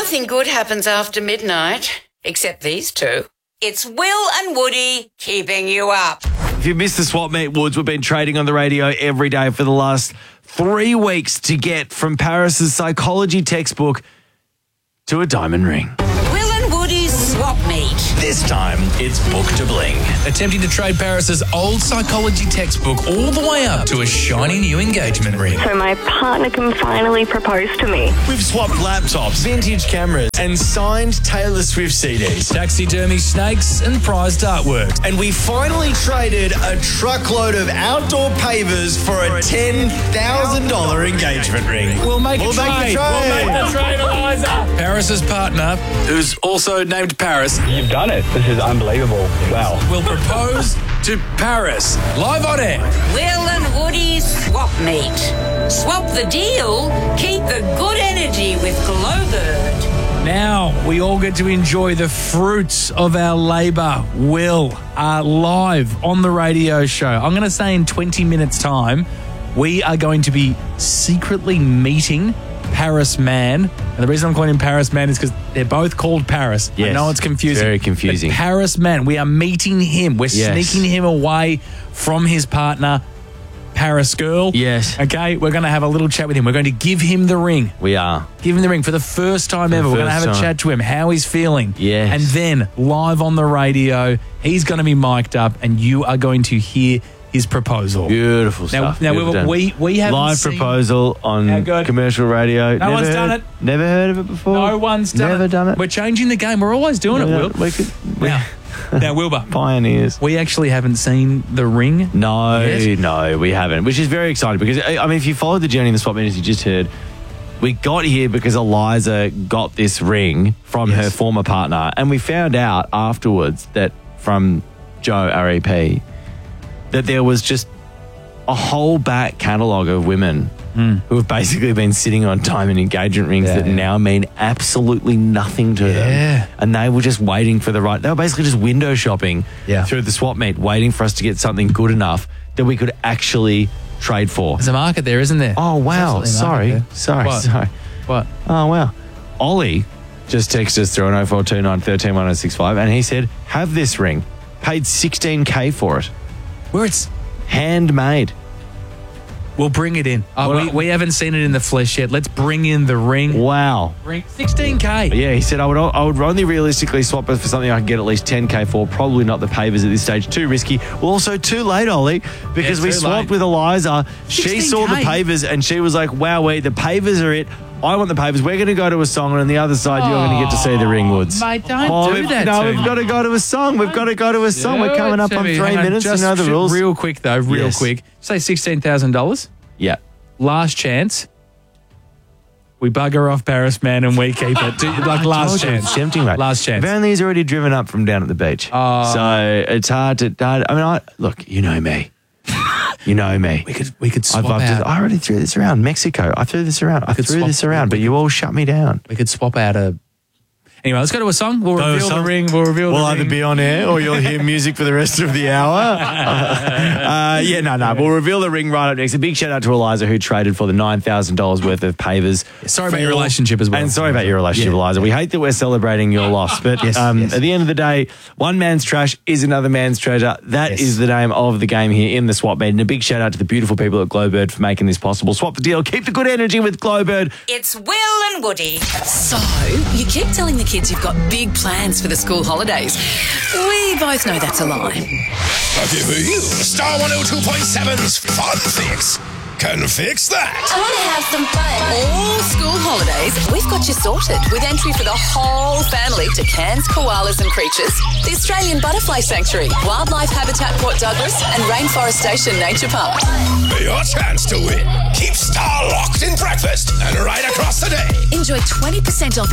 Nothing good happens after midnight, except these two. It's Will and Woody keeping you up. If you missed the swap meet, Woods, we've been trading on the radio every day for the last 3 weeks to get from Paris's psychology textbook to a diamond ring. Will and Woody's swap meet. This time, it's book to bling. Attempting to trade Paris's old psychology textbook all the way up to a shiny new engagement ring. So my partner can finally propose to me. We've swapped laptops, vintage cameras, and signed Taylor Swift CDs. Taxidermy snakes and prized artwork. And we finally traded a truckload of outdoor pavers for a $10,000 engagement ring. We'll make a trade. We'll make the trade, Eliza. Paris's partner, who's also named Paris, You've done it. This is unbelievable. Wow. will propose to Paris. Live on air. Will and Woody's swap meet. Swap the deal, keep the good energy with Glowbird. Now we all get to enjoy the fruits of our labour. Will, live on the radio show. I'm going to say in 20 minutes' time, we are going to be secretly meeting Paris Man. And the reason I'm calling him Paris Man is because they're both called Paris. Yes. I know it's confusing. Very confusing. But Paris Man, we are meeting him. We're Yes. sneaking him away from his partner, Paris Girl. Yes. Okay, we're going to have a little chat with him. We're going to give him the ring. We are. Give him the ring for the first time ever. We're going to have a first time. chat to him, how he's feeling. Yes. And then, live on the radio, he's going to be mic'd up and you are going to hear his proposal. Beautiful Now, stuff. now Beautiful done. we haven't Live seen... proposal How on good? commercial radio. No one's done heard- it. Never heard of it before. No one's done Never it. done it. We're changing the game. We're always doing it, Will. We could. Now, Wilbur, Pioneers. we actually haven't seen the ring. No, Yes. no, we haven't, which is very exciting because, I mean, if you followed the journey in the swap meet, as you just heard, we got here because Eliza got this ring from her former partner, and we found out afterwards that from Joe, REP, that there was just a whole back catalogue of women who have basically been sitting on diamond engagement rings that now mean absolutely nothing to them. And they were just waiting for the right... They were basically just window shopping through the swap meet, waiting for us to get something good enough that we could actually trade for. There's a market there, isn't there? Oh, wow. There's absolutely a market there. Sorry. What? Oh, wow. Ollie just texted us through on 0429 13 1065 and he said, have this ring. Paid $16,000 for it. Where it's... Handmade. We'll bring it in. Well, we haven't seen it in the flesh yet. Let's bring in the ring. Wow. Ring. $16,000. Yeah, he said I would only realistically swap it for something I can get at least $10,000 for. Probably not the pavers at this stage. Too risky. Well, also too late, Ollie, because we too swapped late. with Eliza. She saw the $16,000. pavers and she was like, wow, wait, the pavers are it. I want the pavers. We're going to go to a song, and on the other side, you're going to get to see the ring, Woods. Mate, don't do that No, to we've me. got to go to a song. We've got to go to a song. We're coming up on 3 Hang minutes. You just know the rules. Real quick, though. Real Yes. quick. Say $16,000. Yeah. Last chance. We bugger off Paris Man and we keep it. Last Told you, chance. it's tempting, mate. Last chance. Apparently, he's already driven up from down at the beach. So it's hard to... look, you know me. You know me. We could swap out. I already threw this around. Mexico. I threw this around. I could threw swap- this around, but you all shut me down. We could swap out a... Anyway, let's go to a song. We'll reveal the ring. We'll reveal the ring. We'll either be on air or you'll hear music for the rest of the hour. We'll reveal the ring right up next. A big shout out to Eliza who traded for the $9,000 worth of pavers. Sorry about your relationship as well. And sorry about your relationship, Eliza. We hate that we're celebrating your loss, but at the end of the day, one man's trash is another man's treasure. That is the name of the game here in the swap meet. And a big shout out to the beautiful people at Glowbird for making this possible. Swap the deal. Keep the good energy with Glowbird. It's Will and Woody. So, you keep telling the kids you've got big plans for the school holidays. We both know that's a lie. Lucky for you, Star 102.7's Fun Fix can fix that. I want to have some fun. All school holidays, we've got you sorted with entry for the whole family to Cairns Koalas and Creatures, the Australian Butterfly Sanctuary, Wildlife Habitat Port Douglas and Rainforest Station Nature Park. Your chance to win. Keep Star locked in breakfast and right across the day. Enjoy 20% off